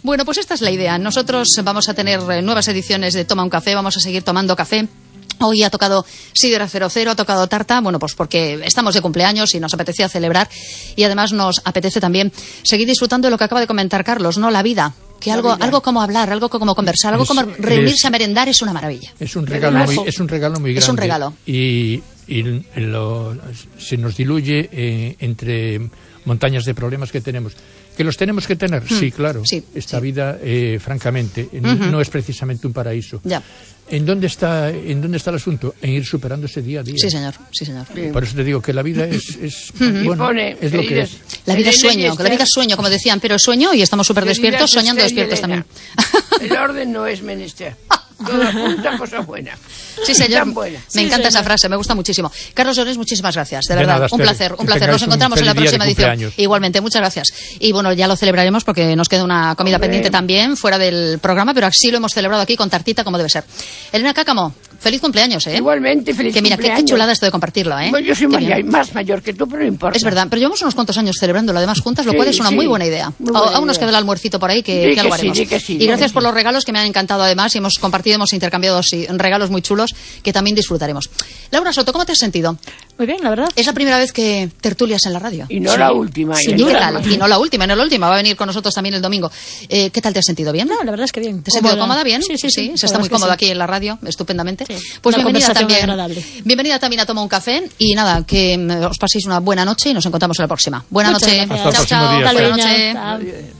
Bueno, pues esta es la idea. Nosotros vamos a tener nuevas ediciones de Toma un Café, vamos a seguir tomando café. Hoy ha tocado Sidra 00, ha tocado tarta, bueno, pues porque estamos de cumpleaños y nos apetecía celebrar, y además nos apetece también seguir disfrutando de lo que acaba de comentar Carlos, ¿no? La vida. Que algo como hablar, algo como conversar, algo como reunirse a merendar es una maravilla. Es un regalo muy grande. Es un regalo. Y se nos diluye entre montañas de problemas que tenemos. ¿Que los tenemos que tener? Sí, claro. Sí, esta vida, francamente, no es precisamente un paraíso. Ya. ¿En dónde está el asunto? En ir superándose día a día. Sí, señor. Sí, señor. Por eso te digo que la vida es bueno, es lo que es. La vida es sueño, que la vida es sueño, como decían, pero es sueño y estamos súper despiertos, soñando despiertos también. El orden no es menester. Toda punta cosa buena. Sí, señor. Me encanta esa frase, me gusta muchísimo. Carlos Llorens, muchísimas gracias, de verdad. Un placer. Nos encontramos en la próxima edición. Igualmente, muchas gracias. Y bueno, ya lo celebraremos porque nos queda una comida pendiente también, fuera del programa, pero así lo hemos celebrado aquí con tartita, como debe ser. Elena Cáccamo, feliz cumpleaños, ¿eh? Igualmente, feliz cumpleaños. Que mira, qué chulada esto de compartirlo, ¿eh? Bueno, yo soy más mayor que tú, pero no importa. Es verdad, pero llevamos unos cuantos años celebrándolo además juntas, lo cual es una muy buena idea. Aún nos queda el almuercito por ahí que algo haremos. Y gracias por los regalos que me han encantado además, y hemos compartido, hemos intercambiado regalos muy chulos que también disfrutaremos. Laura Soto, ¿cómo te has sentido? Muy bien, la verdad. Es la primera vez que tertulias en la radio. Y no la última. Sí, ¿qué tal? Y no la última, va a venir con nosotros también el domingo. ¿Qué tal te has sentido? ¿Bien? No, la verdad es que bien. ¿Te has sentido cómoda? ¿Bien? Sí. Se está muy cómoda aquí en la radio, estupendamente. Sí. Pues bienvenida también. Bienvenida también a Toma un Café y nada, que os paséis una buena noche y nos encontramos en la próxima. Buena noche. Hasta el próximo día. Buena noche.